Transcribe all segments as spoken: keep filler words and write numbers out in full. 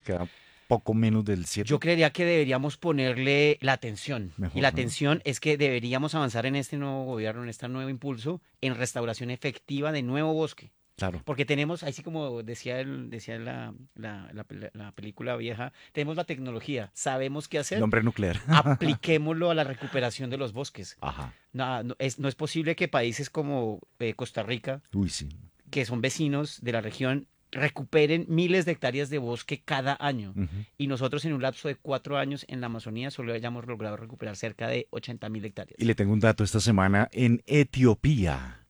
queda poco menos del siete. Yo creería que deberíamos ponerle la atención. Y Mejor, la ¿no? atención es que deberíamos avanzar en este nuevo gobierno, en este nuevo impulso, en restauración efectiva de nuevo bosque. Claro. Porque tenemos, así como decía, el, decía la, la, la pel- la película vieja, tenemos la tecnología, sabemos qué El hacer, hombre nuclear. apliquémoslo a la recuperación de los bosques. Ajá. No, no es, no es posible que países como eh, Costa Rica, Uy, sí. que son vecinos de la región, recuperen miles de hectáreas de bosque cada año. Ujú. Y nosotros en un lapso de cuatro años en la Amazonía solo hayamos logrado recuperar cerca de ochenta mil Y hectáreas. le tengo un dato esta semana. En Etiopía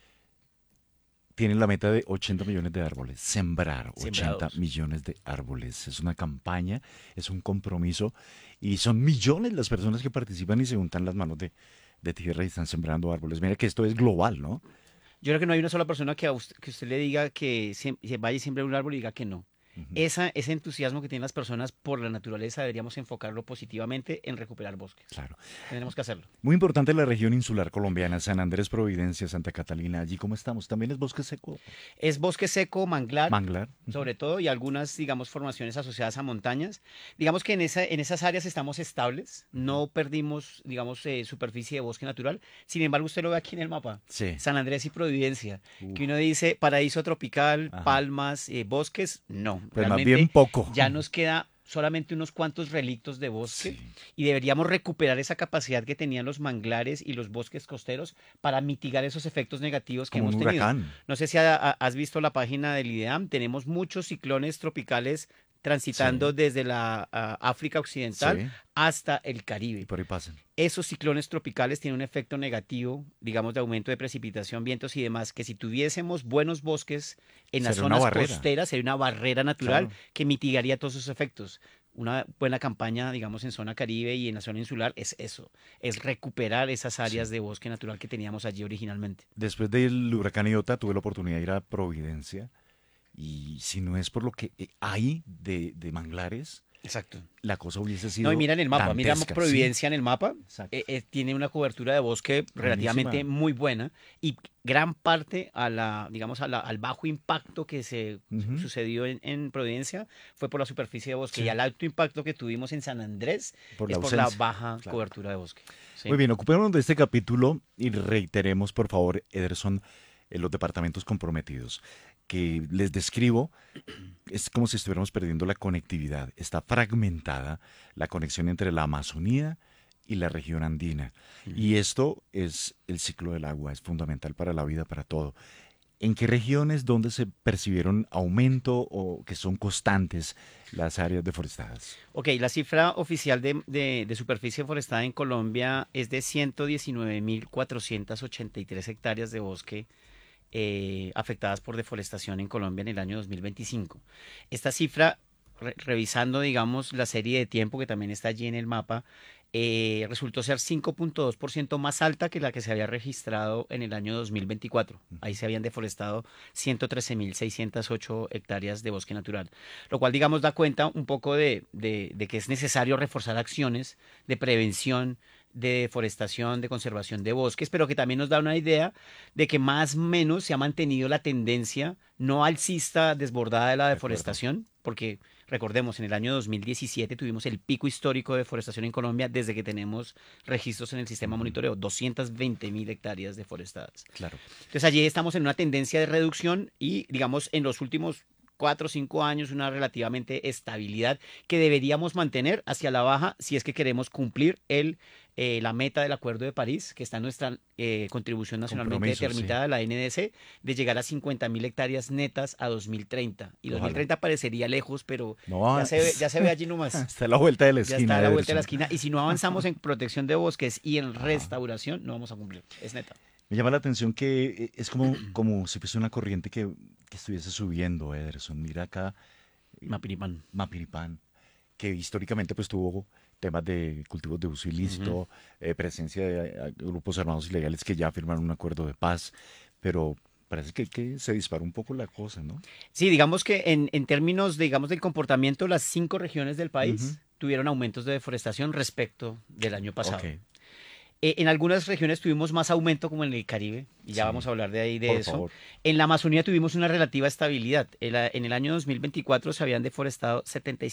tienen la meta de ochenta millones de árboles. Sembrar ochenta Sembrados. millones de árboles. Es una campaña, es un compromiso. Y son millones las personas que participan y se juntan las manos de, de tierra y están sembrando árboles. Mira que esto es global, ¿no? Yo creo que no hay una sola persona que, a usted, que usted le diga que se, se vaya y siembre un árbol y diga que no. Ujú. Esa, ese entusiasmo que tienen las personas por la naturaleza deberíamos enfocarlo positivamente en recuperar bosques. Claro. Tendremos que hacerlo. Muy importante la región insular colombiana, San Andrés, Providencia, Santa Catalina. Allí, ¿cómo estamos? También es bosque seco. Es bosque seco, manglar, Manglar. Ujú. sobre todo, y algunas, digamos, formaciones asociadas a montañas. Digamos que en, esa, en esas áreas estamos estables, Ujú. no perdimos, digamos, eh, superficie de bosque natural. Sin embargo, usted lo ve aquí en el mapa, Sí. San Andrés y Providencia, que Uf. uno dice paraíso tropical, Ajá. palmas, eh, bosques. No, Pues más bien realmente poco. ya nos queda solamente unos cuantos relictos de bosque Sí. y deberíamos recuperar esa capacidad que tenían los manglares y los bosques costeros para mitigar esos efectos negativos que Como un hemos tenido. huracán. No sé si ha- ha- has visto la página del IDEAM, tenemos muchos ciclones tropicales Sí. transitando desde la ah, África Occidental Sí. hasta el Y Caribe. por ahí pasan. Esos ciclones tropicales tienen un efecto negativo, digamos, de aumento de precipitación, vientos y demás, que si tuviésemos buenos bosques en las Será una zonas barrera. costeras, sería una barrera natural Claro. que mitigaría todos esos efectos. Una buena campaña, digamos, en zona Caribe y en la zona insular es eso, es recuperar esas áreas Sí. de bosque natural que teníamos allí originalmente. Después del huracán Iota tuve la oportunidad de ir a Providencia. Y si no es por lo que eh, hay de, de manglares, Exacto. la cosa hubiese No, y sido mira en el mapa, mira dantesca. Sí. Providencia en el mapa, eh, Exacto. eh, tiene una cobertura de bosque relativamente Buenísima. muy buena y gran parte a la, digamos, a la- al bajo impacto que se su- Ujú. sucedió en, en Providencia fue por la superficie de bosque y Sí. al alto impacto que tuvimos en San Andrés Por la es por la ausencia. baja Claro. cobertura de bosque. Muy ¿Sí? bien, ocupémonos de este capítulo y reiteremos, por favor, Ederson, eh, los departamentos comprometidos. Que les describo, es como si estuviéramos perdiendo la conectividad. Está fragmentada la conexión entre la Amazonía y la región andina. Ujú. Y esto es el ciclo del agua, es fundamental para la vida, para todo. ¿En qué regiones donde se percibieron aumento o que son constantes las áreas deforestadas? Ok, la cifra oficial de, de- de superficie forestada en Colombia es de ciento diecinueve mil cuatrocientas ochenta y tres hectáreas de bosque eh, afectadas por deforestación en Colombia en el año dos mil veinticinco. Esta cifra, re- revisando, digamos, la serie de tiempo que también está allí en el mapa, eh, resultó ser cinco punto dos por ciento más alta que la que se había registrado en el año dos mil veinticuatro. Ahí se habían deforestado ciento trece mil seiscientas ocho hectáreas de bosque natural, lo cual, digamos, da cuenta un poco de, de- de que es necesario reforzar acciones de prevención, de deforestación, de conservación de bosques, pero que también nos da una idea de que más o menos se ha mantenido la tendencia no alcista desbordada de la De acuerdo. deforestación, porque recordemos, en el año dos mil diecisiete tuvimos el pico histórico de deforestación en Colombia desde que tenemos registros en el sistema Ujú. monitoreo, doscientas veinte mil hectáreas deforestadas. Claro. Entonces allí estamos en una tendencia de reducción y, digamos, en los últimos cuatro o cinco años una relativamente estabilidad que deberíamos mantener hacia la baja si es que queremos cumplir el, eh, la meta del Acuerdo de París, que está en nuestra eh, contribución nacionalmente Compromiso, sí. determinada, la N D C, de llegar a cincuenta mil hectáreas netas a dos mil treinta. Y Ojalá. dos mil treinta parecería lejos, pero No, ya se ve, ya se ve allí nomás. está a la vuelta de la Ya está esquina, a la vuelta de la Ederson. esquina. Y si no avanzamos en protección de bosques y en Ajá. restauración, no vamos a cumplir. Es neta. Me llama la atención que eh, es como, como si fuese una corriente que, que estuviese subiendo, Ederson. Mira acá, eh, Mapiripán. Mapiripán, que históricamente pues tuvo temas de cultivos de uso Ujú. ilícito, eh, presencia de eh, grupos armados ilegales que ya firmaron un acuerdo de paz, pero parece que, que se disparó un poco la cosa, ¿no? Sí, digamos que en, en términos, digamos, del comportamiento, las cinco regiones del Ujú. país tuvieron aumentos de deforestación respecto del año Ok, pasado. Eh, en algunas regiones tuvimos más aumento, como en el Caribe, y ya vamos sí, a hablar de ahí de por eso. favor. En la Amazonía tuvimos una relativa estabilidad. El a- en el año dos mil veinticuatro se habían deforestado